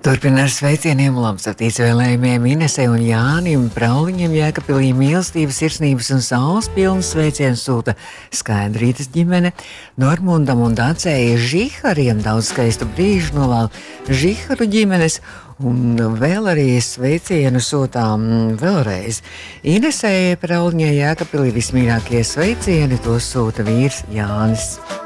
Turpina ar sveicieniem, labsartīts vēlējumiem Inesei un Jānim Prauliņiem Jēkabpilī mīlestības, sirsnības un saules pilnas sveiciens sūta Skaidrītas ģimene, Normundam un Dacei Žihariem daudz skaistu brīžu novēl Žiharu ģimenes, un vēl arī sveicienu sūtām vēlreiz Inesei Prauliņai Jēkabpilī vismīļākie sveicieni, to sūta vīrs Jānis.